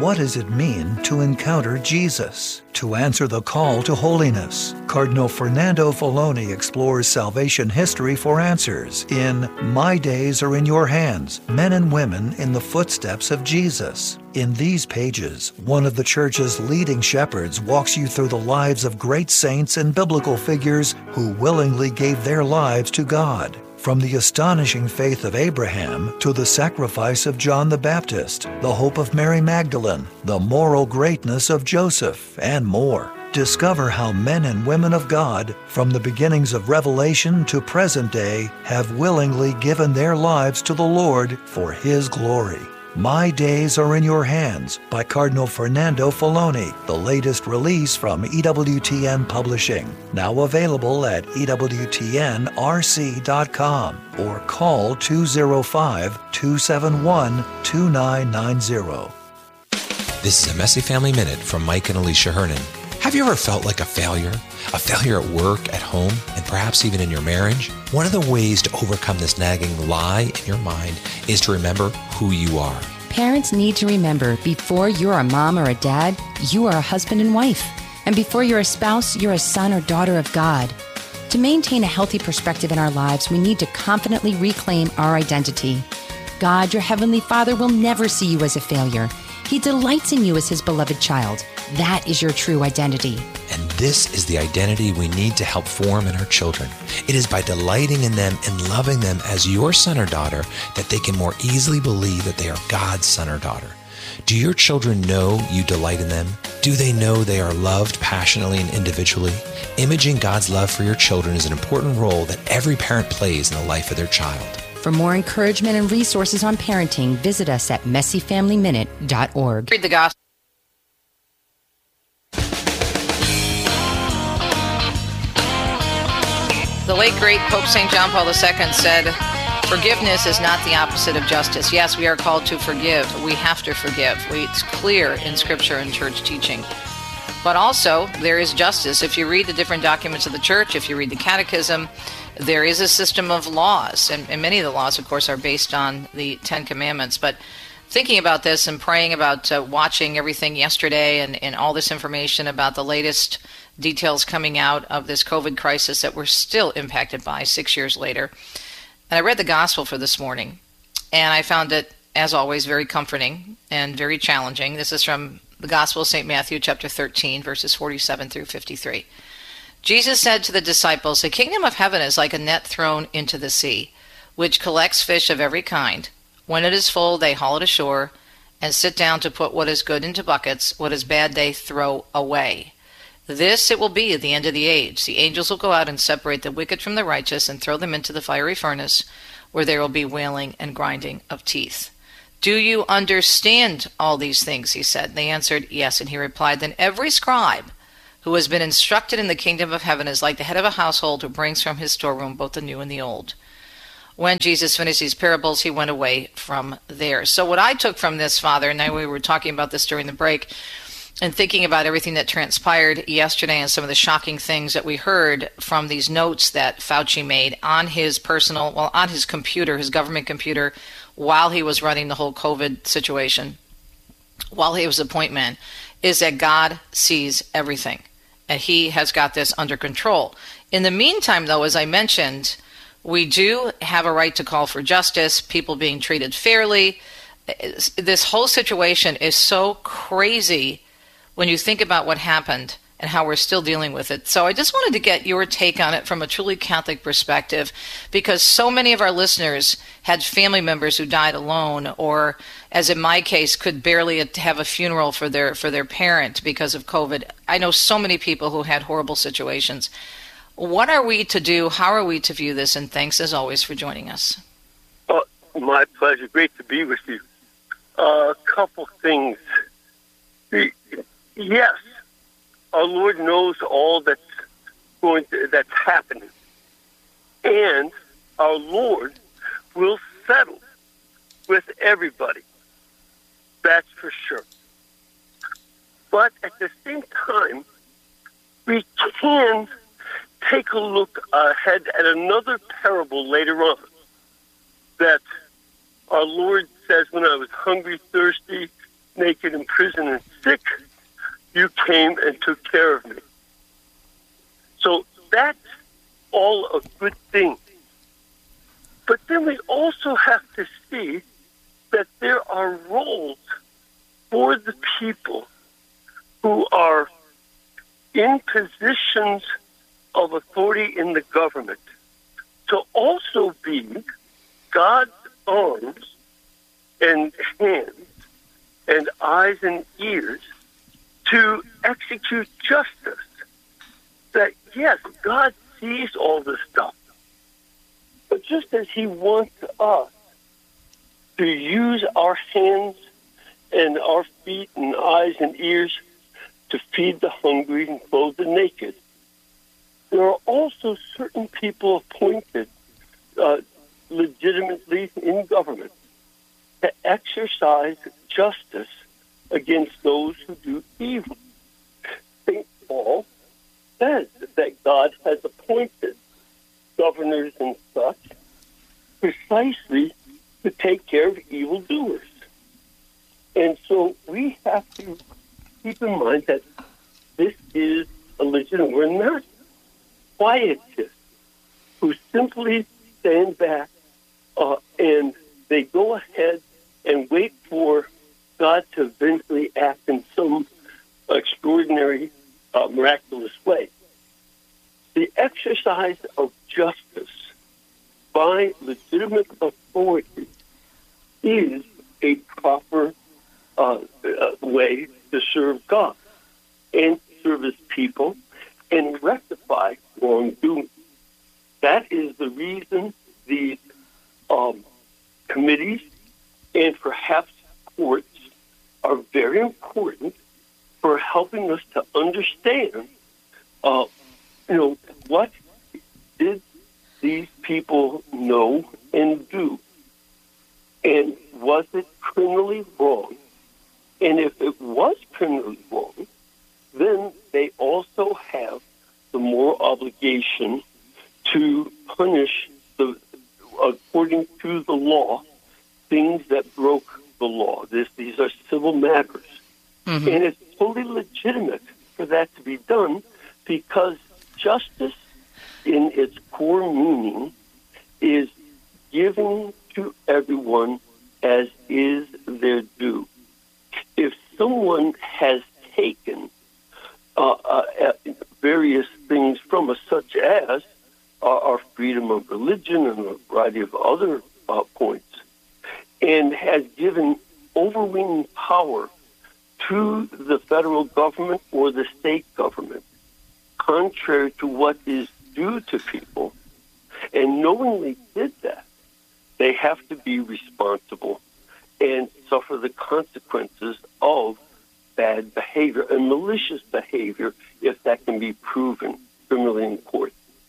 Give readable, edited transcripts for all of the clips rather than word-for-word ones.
What does it mean to encounter Jesus? To answer the call to holiness, Cardinal Fernando Filoni explores salvation history for answers in My Days Are in Your Hands, Men and Women in the Footsteps of Jesus. In these pages, one of the Church's leading shepherds walks you through the lives of great saints and biblical figures who willingly gave their lives to God. From the astonishing faith of Abraham to the sacrifice of John the Baptist, the hope of Mary Magdalene, the moral greatness of Joseph, and more. Discover how men and women of God, from the beginnings of Revelation to present day, have willingly given their lives to the Lord for His glory. My Days Are in Your Hands by Cardinal Fernando Filoni, the latest release from EWTN Publishing. Now available at EWTNRC.com or call 205-271-2990. This is a Messy Family Minute from Mike and Alicia Hernon. Have you ever felt like a failure? A failure at work, at home, and perhaps even in your marriage? One of the ways to overcome this nagging lie in your mind is to remember who you are. Parents need to remember, before you're a mom or a dad, you are a husband and wife. And before you're a spouse, you're a son or daughter of God. To maintain a healthy perspective in our lives, we need to confidently reclaim our identity. God, your Heavenly Father, will never see you as a failure. He delights in you as His beloved child. That is your true identity. And this is the identity we need to help form in our children. It is by delighting in them and loving them as your son or daughter that they can more easily believe that they are God's son or daughter. Do your children know you delight in them? Do they know they are loved passionately and individually? Imaging God's love for your children is an important role that every parent plays in the life of their child. For more encouragement and resources on parenting, visit us at messyfamilyminute.org. Read the gospel. The late, great Pope St. John Paul II said, forgiveness is not the opposite of justice. Yes, we are called to forgive. We have to forgive. It's clear in Scripture and church teaching. But also, there is justice. If you read the different documents of the church, if you read the catechism, there is a system of laws. And many of the laws, of course, are based on the Ten Commandments. But thinking about this and praying about watching everything yesterday and all this information about the latest details coming out of this COVID crisis that we're still impacted by 6 years later. And I read the gospel for this morning, and I found it, as always, very comforting and very challenging. This is from the Gospel of St. Matthew, chapter 13, verses 47 through 53. Jesus said to the disciples, "The kingdom of heaven is like a net thrown into the sea, which collects fish of every kind. When it is full, they haul it ashore and sit down to put what is good into buckets, what is bad they throw away. This it will be at the end of the age. The angels will go out and separate the wicked from the righteous and throw them into the fiery furnace, where there will be wailing and grinding of teeth." "Do you understand all these things?" he said. And they answered, "Yes." And he replied, "Then every scribe who has been instructed in the kingdom of heaven is like the head of a household who brings from his storeroom both the new and the old." When Jesus finished these parables, he went away from there. So what I took from this, Father, and we were talking about this during the break, and thinking about everything that transpired yesterday and some of the shocking things that we heard from these notes that Fauci made on his on his computer, his government computer, while he was running the whole COVID situation, while he was a point man, is that God sees everything, and He has got this under control. In the meantime, though, as I mentioned, we do have a right to call for justice, people being treated fairly. This whole situation is so crazy when you think about what happened and how we're still dealing with it. So I just wanted to get your take on it from a truly Catholic perspective, because so many of our listeners had family members who died alone, or, as in my case, could barely have a funeral for their parent because of COVID. I know so many people who had horrible situations. What are we to do? How are we to view this? And thanks, as always, for joining us. My pleasure. Great to be with you. A couple things. Yes, our Lord knows all that's happening, and our Lord will settle with everybody. That's for sure. But at the same time, we can take a look ahead at another parable later on that our Lord says, "When I was hungry, thirsty, naked, in prison, and sick, you came and took care of me. So that's all a good thing. But then we also have to see that there are roles for the people who are in positions of authority in the government to also be God's arms and hands and eyes and ears to execute justice. That, yes, God sees all this stuff. But just as he wants us to use our hands and our feet and eyes and ears to feed the hungry and clothe the naked, there are also certain people appointed legitimately in government to exercise justice against those who do evil. St. Paul says that God has appointed governors and such precisely to take care of evildoers. And so we have to keep in mind that this is a legitimate. We're not quietists who simply stand back and they go ahead and wait for God to eventually act in some extraordinary, miraculous way. The exercise of justice by legitimate authority is a proper way to serve God and serve his people and rectify wrongdoing. That is the reason these committees and perhaps courts are very important for helping us to understand, what did these people know and do? And was it criminally wrong? And if it was criminally wrong, then they also have the moral obligation to punish, according to the law, things that broke the law. These are civil matters. Mm-hmm. And it's totally legitimate for that to be done because justice in its core meaning is giving to everyone as is their due. If someone has taken various things from us, such as our freedom of religion and a variety of other points, and has given overweening power to the federal government or the state government, contrary to what is due to people, and knowingly did that, they have to be responsible and suffer the consequences of bad behavior and malicious behavior if that can be proven criminally in court.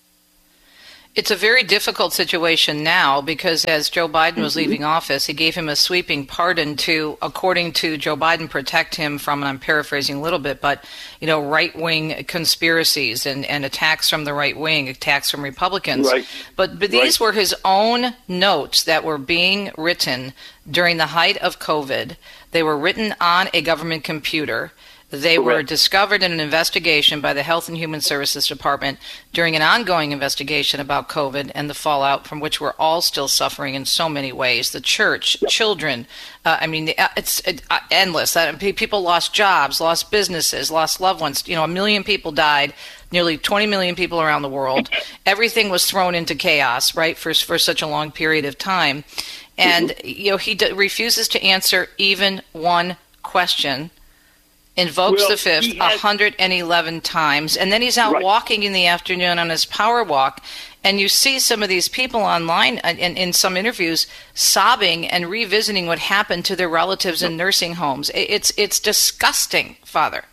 It's a very difficult situation now because as Joe Biden was leaving office, he gave him a sweeping pardon to, according to Joe Biden, protect him from, and I'm paraphrasing a little bit, but, right-wing conspiracies and attacks from the right wing, attacks from Republicans. Right. But these were his own notes that were being written during the height of COVID. They were written on a government computer. They were discovered in an investigation by the Health and Human Services Department during an ongoing investigation about COVID and the fallout from which we're all still suffering in so many ways. The church, children, it's endless. People lost jobs, lost businesses, lost loved ones. 1 million people died, nearly 20 million people around the world. Everything was thrown into chaos, right, for such a long period of time. And, he refuses to answer even one question. Invokes the fifth 111 times, and then he's out walking in the afternoon on his power walk, and you see some of these people online in some interviews sobbing and revisiting what happened to their relatives in nursing homes. It's disgusting, Father.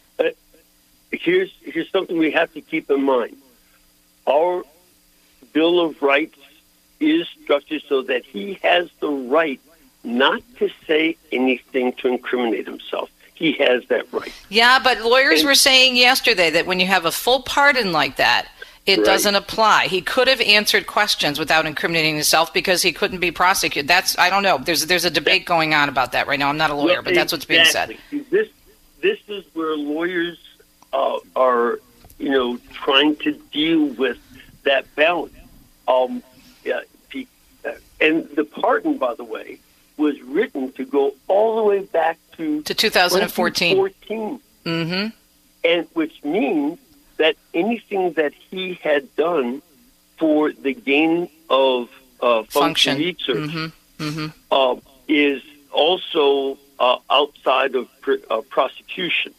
Here's something we have to keep in mind. Our Bill of Rights is structured so that he has the right not to say anything to incriminate himself. He has that right. Yeah, but lawyers were saying yesterday that when you have a full pardon like that, It doesn't apply. He could have answered questions without incriminating himself because he couldn't be prosecuted. I don't know. There's a debate going on about that right now. I'm not a lawyer, but that's what's being said. This is where lawyers are, trying to deal with that balance. And the pardon, by the way, was written to go all the way back to 2014. Mm-hmm. And which means that anything that he had done for the gain of function research is also outside of prosecution.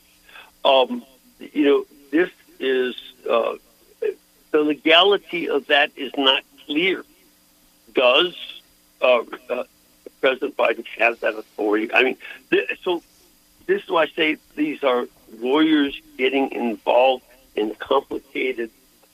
This is the legality of that is not clear. Does President Biden have that authority? I mean, so this is why I say these are lawyers getting involved in complicated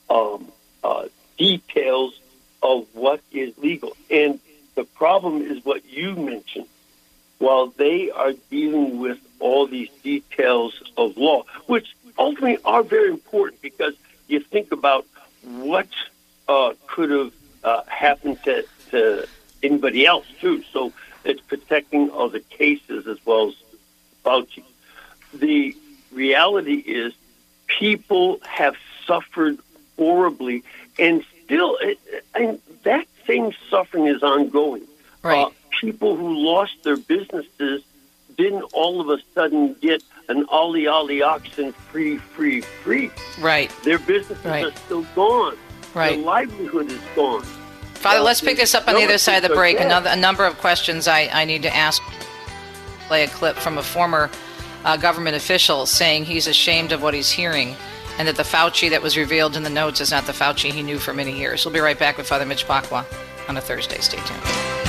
details of what is legal. And the problem is what you mentioned. While they are dealing with all these details of law, which ultimately are very important because you think about what could have happened to anybody else, too. So it's protecting other cases as well as Fauci. The reality is people have suffered horribly, and still, that same suffering is ongoing. Right. People who lost their businesses didn't all of a sudden get an ollie oxen free. Right. Their businesses are still gone. Right. Their livelihood is gone. Father, let's pick this up on the other side of the break. A number of questions I need to ask. Play a clip from a former government official saying he's ashamed of what he's hearing and that the Fauci that was revealed in the notes is not the Fauci he knew for many years. We'll be right back with Father Mitch Pacwa on a Thursday. Stay tuned.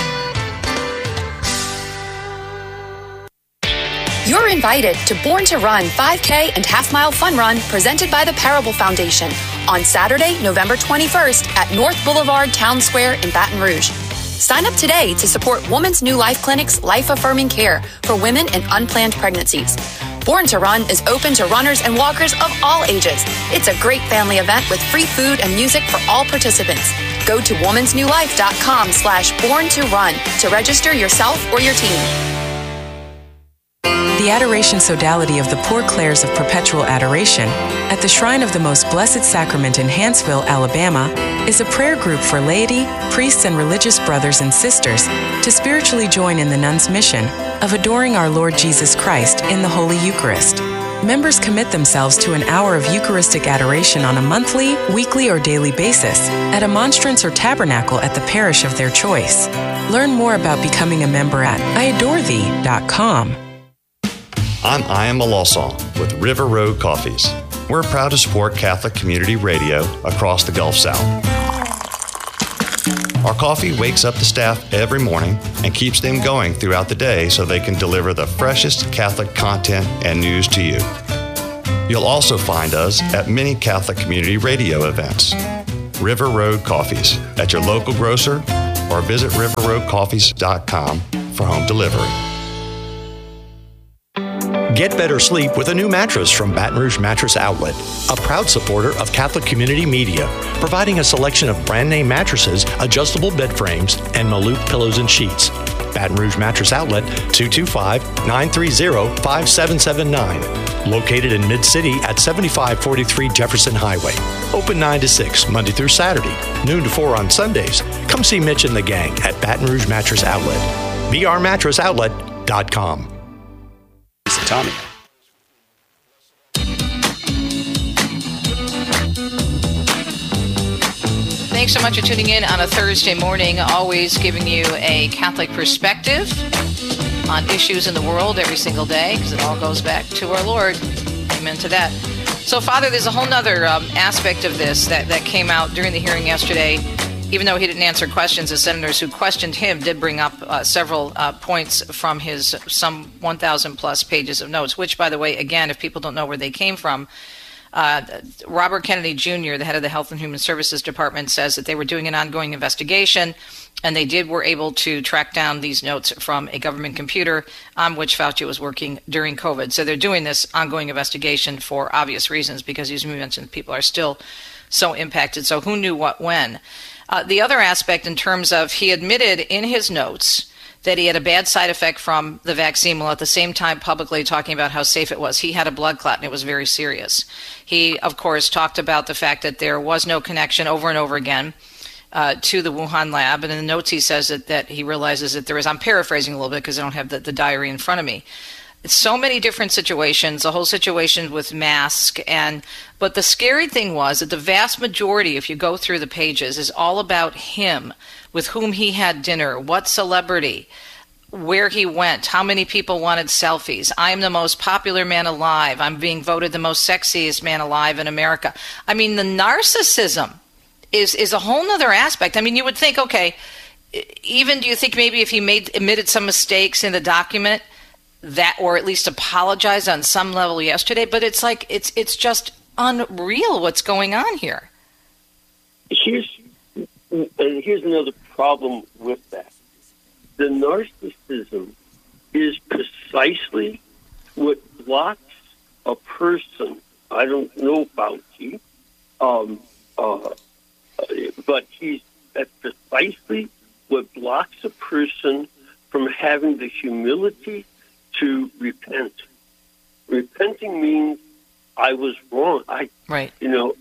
You're invited to Born to Run 5K and half-mile fun run presented by the Parable Foundation on Saturday, November 21st at North Boulevard Town Square in Baton Rouge. Sign up today to support Woman's New Life Clinic's life-affirming care for women in unplanned pregnancies. Born to Run is open to runners and walkers of all ages. It's a great family event with free food and music for all participants. Go to womansnewlife.com/born-to-run to register yourself or your team. The Adoration Sodality of the Poor Clares of Perpetual Adoration at the Shrine of the Most Blessed Sacrament in Hanceville, Alabama, is a prayer group for laity, priests, and religious brothers and sisters to spiritually join in the nuns' mission of adoring our Lord Jesus Christ in the Holy Eucharist. Members commit themselves to an hour of Eucharistic adoration on a monthly, weekly, or daily basis at a monstrance or tabernacle at the parish of their choice. Learn more about becoming a member at iadorethee.com. I'm Ian Malosson with River Road Coffees. We're proud to support Catholic Community Radio across the Gulf South. Our coffee wakes up the staff every morning and keeps them going throughout the day so they can deliver the freshest Catholic content and news to you. You'll also find us at many Catholic Community Radio events. River Road Coffees at your local grocer or visit riverroadcoffees.com for home delivery. Get better sleep with a new mattress from Baton Rouge Mattress Outlet, a proud supporter of Catholic Community Media, providing a selection of brand-name mattresses, adjustable bed frames, and Maloof pillows and sheets. Baton Rouge Mattress Outlet, 225-930-5779. Located in Mid-City at 7543 Jefferson Highway. Open 9 to 6, Monday through Saturday, noon to 4 on Sundays. Come see Mitch and the gang at Baton Rouge Mattress Outlet. brmattressaoutlet.com. Tommy. Thanks so much for tuning in on a Thursday morning, always giving you a Catholic perspective on issues in the world every single day, because it all goes back to our Lord. Amen to that. So, Father, there's a whole other aspect of this that came out during the hearing yesterday. Even though he didn't answer questions, the senators who questioned him did bring up several points from his some 1,000 plus pages of notes, which, by the way, again, if people don't know where they came from, Robert Kennedy Jr., the head of the Health and Human Services Department, says that they were doing an ongoing investigation, and they were able to track down these notes from a government computer on which Fauci was working during COVID. So they're doing this ongoing investigation for obvious reasons, because, as you mentioned, people are still so impacted. So who knew what when? The other aspect in terms of he admitted in his notes that he had a bad side effect from the vaccine while at the same time publicly talking about how safe it was. He had a blood clot and it was very serious. He, of course, talked about the fact that there was no connection over and over again to the Wuhan lab. And in the notes he says that he realizes that there is, I'm paraphrasing a little bit because I don't have the diary in front of me. It's so many different situations, the whole situation with masks. But the scary thing was that the vast majority, if you go through the pages, is all about him, with whom he had dinner, what celebrity, where he went, how many people wanted selfies. I'm the most popular man alive. I'm being voted the most sexiest man alive in America. I mean, the narcissism is a whole nother aspect. I mean, you would think, okay, even do you think maybe if he admitted some mistakes in the document, that, or at least apologized on some level yesterday, but it's like, it's just unreal what's going on here. Here's another problem with that. The narcissism is precisely what blocks a person. I don't know Fauci, but that's precisely what blocks a person from having the humility to repent. Repenting means I was wrong. Right.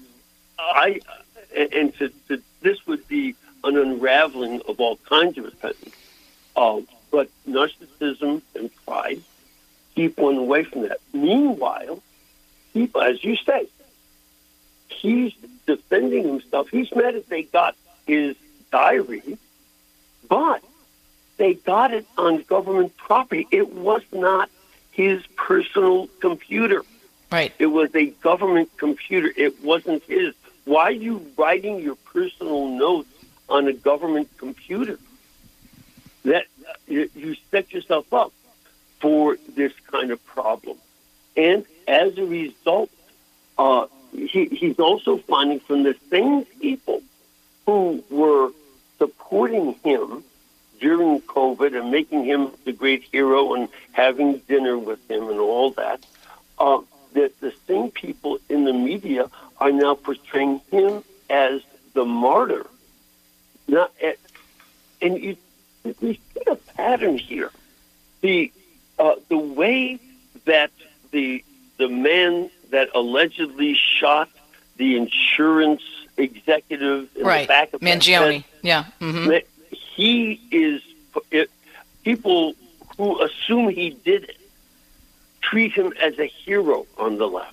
This would be an unraveling of all kinds of repentance. But narcissism and pride keep one away from that. Meanwhile, people, as you say, he's defending himself. He's mad that they got his diary, but they got it on government property. It was not his personal computer. Right. It was a government computer. It wasn't his. Why are you writing your personal notes on a government computer? That you set yourself up for this kind of problem. And as a result, he's also finding from the same people who were supporting him during COVID and making him the great hero and having dinner with him and all that, that the same people in the media are now portraying him as the martyr. We see a pattern here. The way that the man that allegedly shot the insurance executive in the back of Mangione, he is. People who assume he did it treat him as a hero on the left.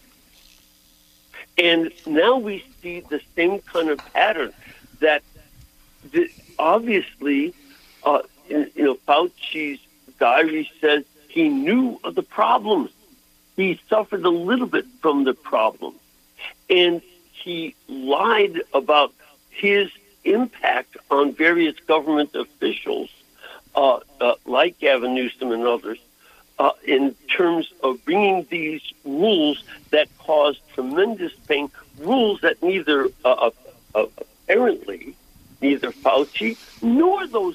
And now we see the same kind of pattern that obviously, Fauci's diary says he knew of the problems. He suffered a little bit from the problem. And he lied about his impact on various government officials, like Gavin Newsom and others, in terms of bringing these rules that caused tremendous pain, rules that neither apparently neither Fauci nor those